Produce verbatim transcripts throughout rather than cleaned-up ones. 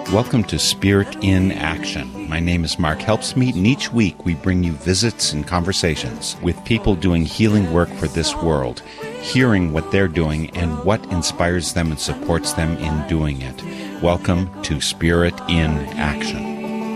Welcome to Spirit in Action. My name is Mark Helpsmeet, and each week we bring you visits and conversations with people doing healing work for this world, hearing what they're doing and what inspires them and supports them in doing it. Welcome to Spirit in Action.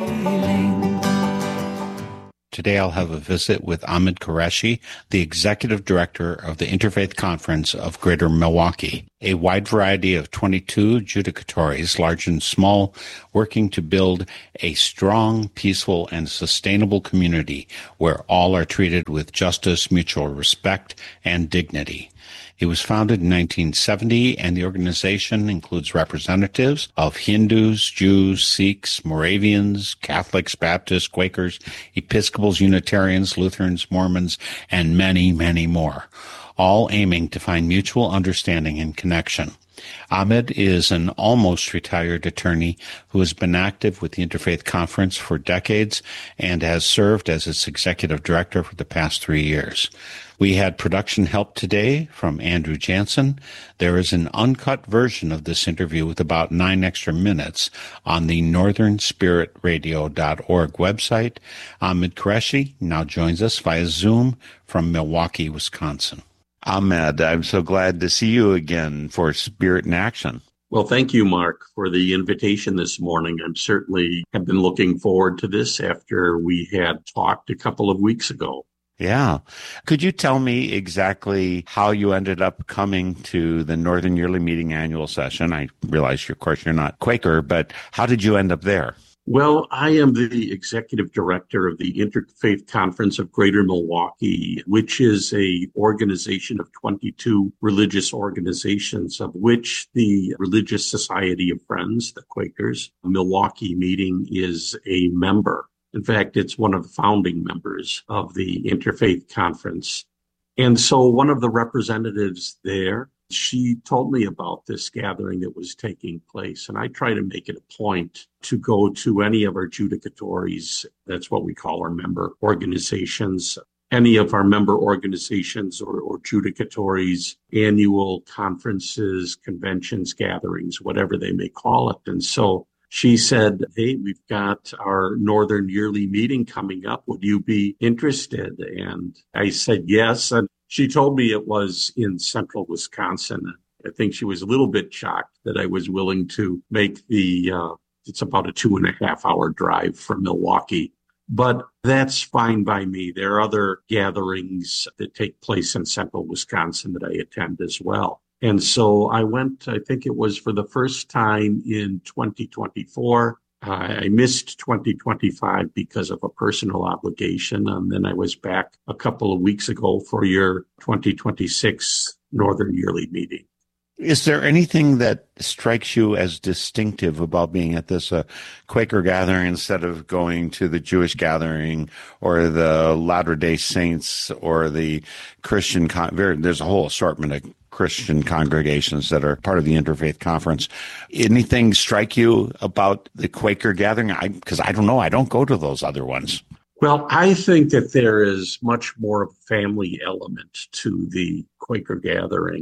Today I'll have a visit with Ahmed Qureshi, the Executive Director of the Interfaith Conference of Greater Milwaukee, a wide variety of twenty-two judicatories, large and small, working to build a strong, peaceful, and sustainable community where all are treated with justice, mutual respect, and dignity. It was founded in nineteen seventy, and the organization includes representatives of Hindus, Jews, Sikhs, Moravians, Catholics, Baptists, Quakers, Episcopals, Unitarians, Lutherans, Mormons, and many, many more, all aiming to find mutual understanding and connection. Ahmed is an almost retired attorney who has been active with the Interfaith Conference for decades and has served as its executive director for the past three years. We had production help today from Andrew Jansen. There is an uncut version of this interview with about nine extra minutes on the northern spirit radio dot org website. Ahmed Qureshi now joins us via Zoom from Milwaukee, Wisconsin. Ahmed, I'm so glad to see you again for Spirit in Action. Well, thank you, Mark, for the invitation this morning. I'm certainly have been looking forward to this after we had talked a couple of weeks ago. Yeah. Could you tell me exactly how you ended up coming to the Northern Yearly Meeting annual session? I realize, of course, you're not Quaker, but how did you end up there? Well, I am the executive director of the Interfaith Conference of Greater Milwaukee, which is a organization of twenty-two religious organizations, of which the Religious Society of Friends, the Quakers, Milwaukee meeting is a member. In fact, it's one of the founding members of the Interfaith Conference. And so one of the representatives there, she told me about this gathering that was taking place. And I try to make it a point to go to any of our judicatories. That's what we call our member organizations. Any of our member organizations or, or judicatories, annual conferences, conventions, gatherings, whatever they may call it. And so she said, hey, we've got our Northern Yearly Meeting coming up. Would you be interested? And I said yes. And she told me it was in central Wisconsin. I think she was a little bit shocked that I was willing to make the, uh, it's about a two and a half hour drive from Milwaukee. But that's fine by me. There are other gatherings that take place in central Wisconsin that I attend as well. And so I went, I think it was for the first time in twenty twenty-four. Uh, I missed twenty twenty-five because of a personal obligation. And then I was back a couple of weeks ago for your twenty twenty-six Northern Yearly Meeting. Is there anything that strikes you as distinctive about being at this uh, Quaker gathering instead of going to the Jewish gathering or the Latter-day Saints or the Christian? Con- there's a whole assortment of Christian congregations that are part of the Interfaith Conference. Anything strike you about the Quaker gathering? I, because I don't know. I don't go to those other ones. Well, I think that there is much more of a family element to the Quaker gathering.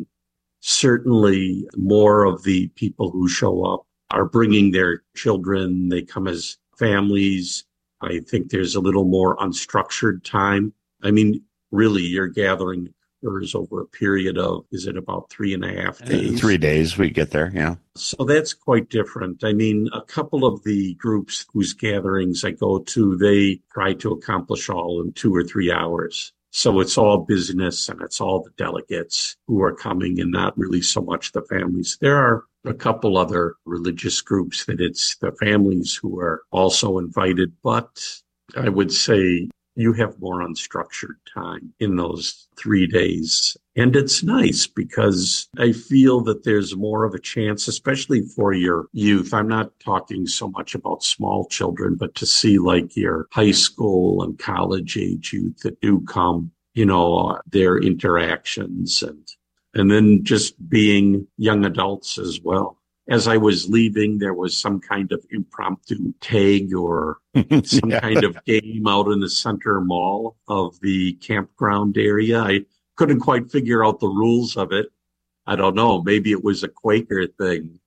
Certainly more of the people who show up are bringing their children. They come as families. I think there's a little more unstructured time. I mean, really, you're gathering occurs over a period of, is it about three and a half days? Uh, three days we get there, yeah. So that's quite different. I mean, a couple of the groups whose gatherings I go to, they try to accomplish all in two or three hours. So it's all business and it's all the delegates who are coming and not really so much the families. There are a couple other religious groups that it's the families who are also invited, but I would say you have more unstructured time in those three days. And it's nice because I feel that there's more of a chance, especially for your youth. I'm not talking so much about small children, but to see like your high school and college age youth that do come, you know, their interactions and, and then just being young adults as well. As I was leaving, there was some kind of impromptu tag or some yeah. kind of game out in the center mall of the campground area. I couldn't quite figure out the rules of it. I don't know. Maybe it was a Quaker thing,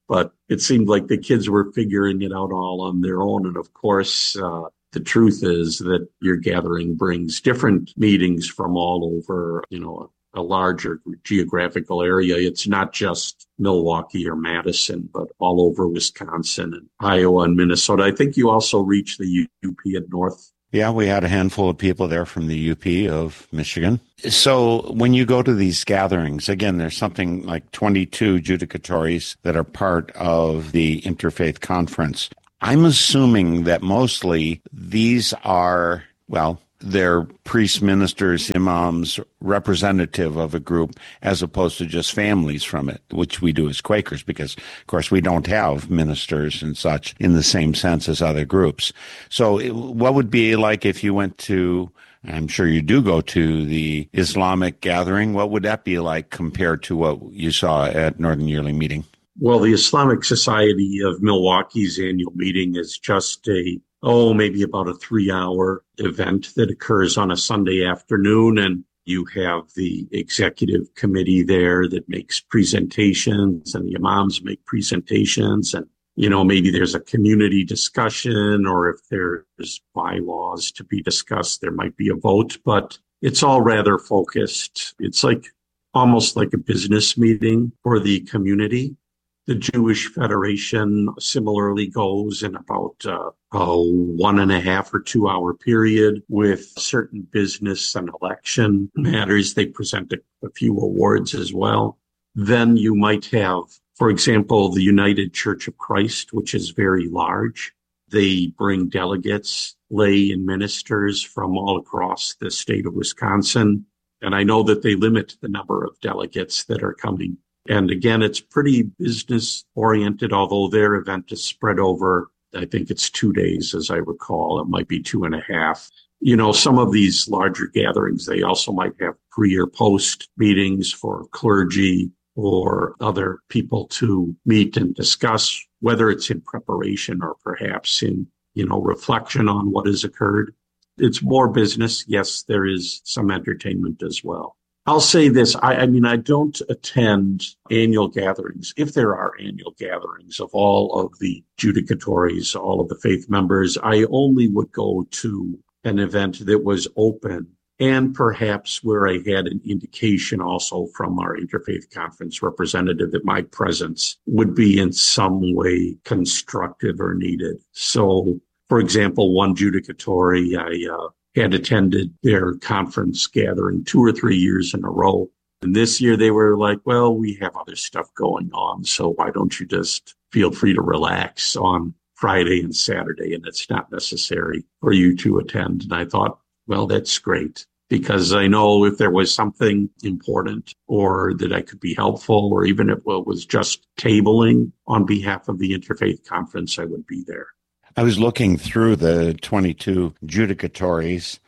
but it seemed like the kids were figuring it out all on their own. And of course, uh, the truth is that your gathering brings different meetings from all over, you know, a larger geographical area. It's not just Milwaukee or Madison, but all over Wisconsin and Iowa and Minnesota. I think you also reach the U P at North. Yeah, we had a handful of people there from the U P of Michigan. So when you go to these gatherings, again, there's something like twenty-two judicatories that are part of the Interfaith Conference. I'm assuming that mostly these are, well, they're priests, ministers, imams, representative of a group, as opposed to just families from it, which we do as Quakers, because, of course, we don't have ministers and such in the same sense as other groups. So it, what would be like if you went to, I'm sure you do go to the Islamic gathering, what would that be like compared to what you saw at Northern Yearly Meeting? Well, the Islamic Society of Milwaukee's annual meeting is just a oh, maybe about a three-hour event that occurs on a Sunday afternoon. And you have the executive committee there that makes presentations, and the imams make presentations. And, you know, maybe there's a community discussion, or if there's bylaws to be discussed, there might be a vote. But it's all rather focused. It's like almost like a business meeting for the community. The Jewish Federation similarly goes in about uh, a one and a half or two hour period with certain business and election matters. They present a, a few awards as well. Then you might have, for example, the United Church of Christ, which is very large. They bring delegates, lay and ministers from all across the state of Wisconsin. And I know that they limit the number of delegates that are coming. And again, it's pretty business oriented, although their event is spread over, I think it's two days, as I recall. It might be two and a half. You know, some of these larger gatherings, they also might have pre or post meetings for clergy or other people to meet and discuss, whether it's in preparation or perhaps in, you know, reflection on what has occurred. It's more business. Yes, there is some entertainment as well. I'll say this. I, I mean, I don't attend annual gatherings. If there are annual gatherings of all of the judicatories, all of the faith members, I only would go to an event that was open and perhaps where I had an indication also from our Interfaith Conference representative that my presence would be in some way constructive or needed. So, for example, one judicatory, I uh, had attended their conference gathering two or three years in a row. And this year they were like, well, we have other stuff going on, so why don't you just feel free to relax on Friday and Saturday, and it's not necessary for you to attend. And I thought, well, that's great, because I know if there was something important or that I could be helpful, or even if it was just tabling on behalf of the Interfaith Conference, I would be there. I was looking through the twenty-two judicatories,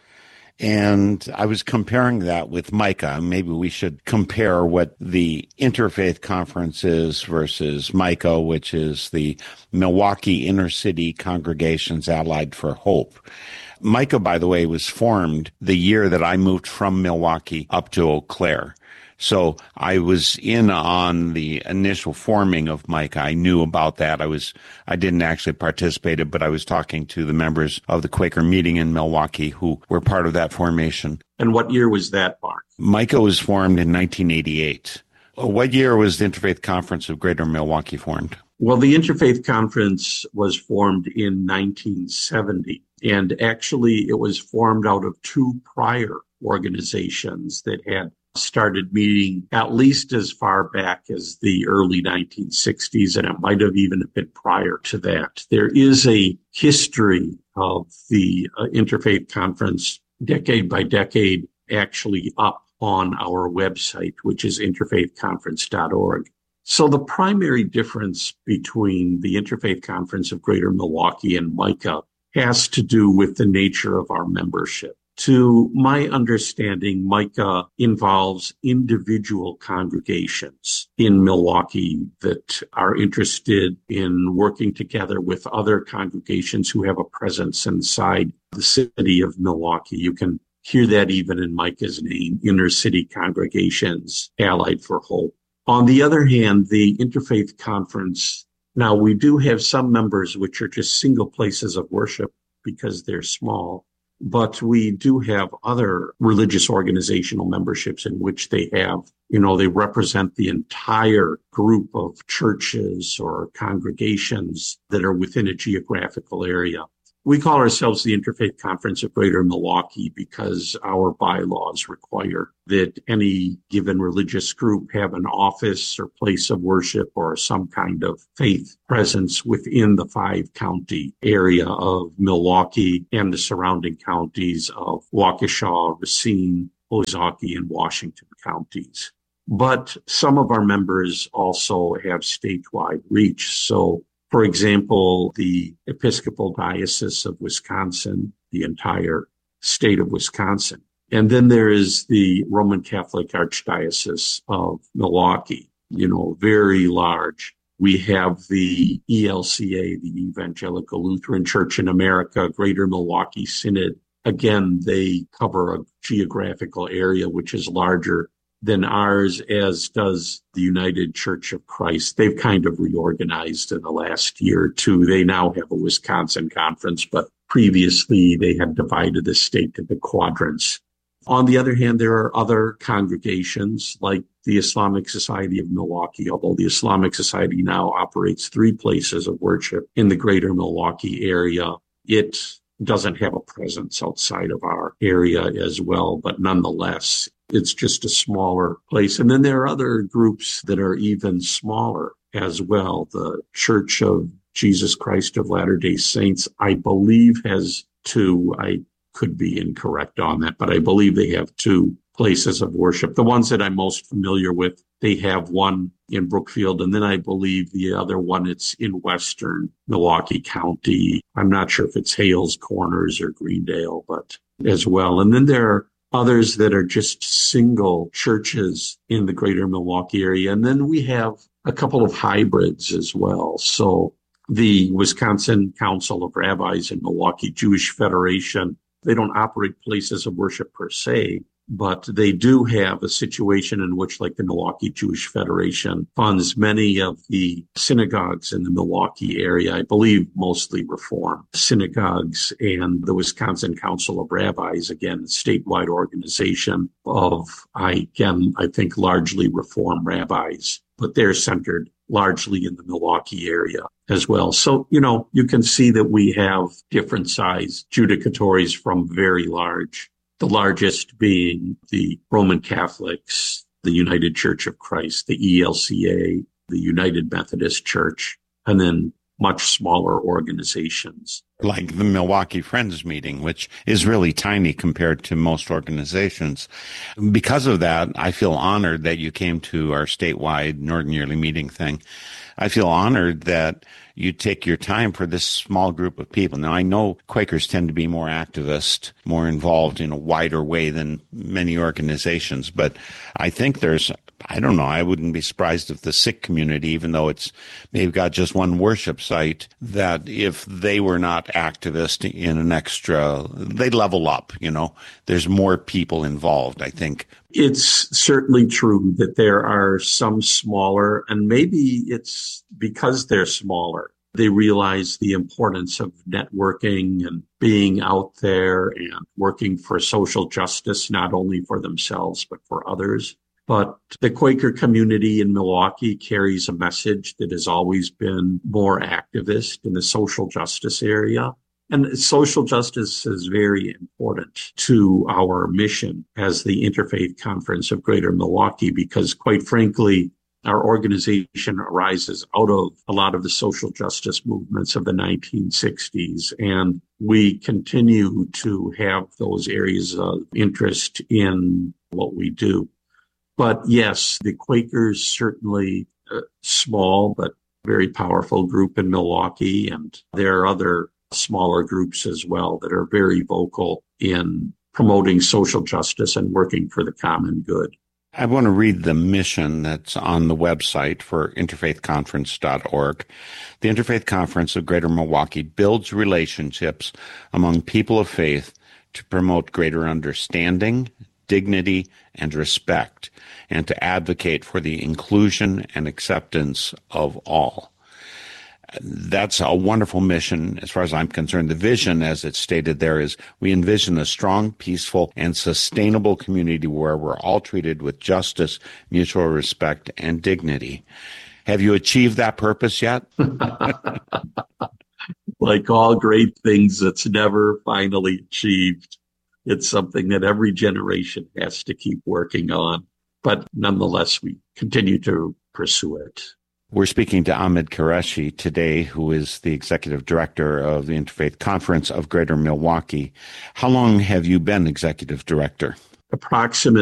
and I was comparing that with Micah. Maybe we should compare what the Interfaith Conference is versus Micah, which is the Milwaukee Inner City Congregations Allied for Hope. Micah, by the way, was formed the year that I moved from Milwaukee up to Eau Claire. So I was in on the initial forming of Micah. I knew about that. I was, I didn't actually participate, but I was talking to the members of the Quaker meeting in Milwaukee who were part of that formation. And what year was that, Mark? Micah was formed in nineteen eighty-eight. What year was the Interfaith Conference of Greater Milwaukee formed? Well, the Interfaith Conference was formed in nineteen seventy. And actually, it was formed out of two prior organizations that had started meeting at least as far back as the early nineteen sixties, and it might have even been prior to that. There is a history of the uh, Interfaith Conference, decade by decade, actually up on our website, which is interfaith conference dot org. So the primary difference between the Interfaith Conference of Greater Milwaukee and Micah has to do with the nature of our membership. To my understanding, Micah involves individual congregations in Milwaukee that are interested in working together with other congregations who have a presence inside the city of Milwaukee. You can hear that even in Micah's name, Inner City Congregations Allied for Hope. On the other hand, the Interfaith Conference Now, we do have some members which are just single places of worship because they're small, but we do have other religious organizational memberships in which they have, you know, they represent the entire group of churches or congregations that are within a geographical area. We call ourselves the Interfaith Conference of Greater Milwaukee because our bylaws require that any given religious group have an office or place of worship or some kind of faith presence within the five county area of Milwaukee and the surrounding counties of Waukesha, Racine, Ozaukee, and Washington counties. But some of our members also have statewide reach. So for example, the Episcopal Diocese of Wisconsin, the entire state of Wisconsin. And then there is the Roman Catholic Archdiocese of Milwaukee, you know, very large. We have the E L C A, the Evangelical Lutheran Church in America, Greater Milwaukee Synod. Again, they cover a geographical area which is larger than ours, as does the United Church of Christ. They've kind of reorganized in the last year or two. They now have a Wisconsin conference, but previously they had divided the state into quadrants. On the other hand, there are other congregations like the Islamic Society of Milwaukee, although the Islamic Society now operates three places of worship in the greater Milwaukee area. It doesn't have a presence outside of our area as well, but nonetheless, it's just a smaller place. And then there are other groups that are even smaller as well. The Church of Jesus Christ of Latter-day Saints, I believe, has two. I could be incorrect on that, but I believe they have two places of worship. The ones that I'm most familiar with, they have one in Brookfield, and then I believe the other one, it's in western Milwaukee County. I'm not sure if it's Hales Corners or Greendale, but as well. And then there are others that are just single churches in the greater Milwaukee area. And then we have a couple of hybrids as well. So the Wisconsin Council of Rabbis and Milwaukee Jewish Federation, they don't operate places of worship per se, but they do have a situation in which, like the Milwaukee Jewish Federation, funds many of the synagogues in the Milwaukee area, I believe mostly Reform synagogues, and the Wisconsin Council of Rabbis, again, a statewide organization of, I, again, I think largely Reform rabbis, but they're centered largely in the Milwaukee area as well. So, you know, you can see that we have different size judicatories from very large, the largest being the Roman Catholics, the United Church of Christ, the E L C A, the United Methodist Church, and then much smaller organizations. Like the Milwaukee Friends Meeting, which is really tiny compared to most organizations. Because of that, I feel honored that you came to our statewide Northern Yearly Meeting thing. I feel honored that you take your time for this small group of people. Now, I know Quakers tend to be more activist, more involved in a wider way than many organizations, but I think there's, I don't know, I wouldn't be surprised if the Sikh community, even though it's they've got just one worship site, that if they were not activist in an extra, they level up, you know. There's more people involved, I think. It's certainly true that there are some smaller, and maybe it's because they're smaller. They realize the importance of networking and being out there and working for social justice, not only for themselves, but for others. But the Quaker community in Milwaukee carries a message that has always been more activist in the social justice area. And social justice is very important to our mission as the Interfaith Conference of Greater Milwaukee, because quite frankly, our organization arises out of a lot of the social justice movements of the nineteen sixties. And we continue to have those areas of interest in what we do. But yes, the Quakers certainly a small but very powerful group in Milwaukee. And there are other smaller groups as well that are very vocal in promoting social justice and working for the common good. I want to read the mission that's on the website for interfaith conference dot org. The Interfaith Conference of Greater Milwaukee builds relationships among people of faith to promote greater understanding, dignity, and respect, and to advocate for the inclusion and acceptance of all. That's a wonderful mission. As far as I'm concerned, the vision, as it's stated there, is we envision a strong, peaceful, and sustainable community where we're all treated with justice, mutual respect, and dignity. Have you achieved that purpose yet? Like all great things, it's never finally achieved. It's something that every generation has to keep working on. But nonetheless, we continue to pursue it. We're speaking to Ahmed Qureshi today, who is the executive director of the Interfaith Conference of Greater Milwaukee. How long have you been executive director? Approximately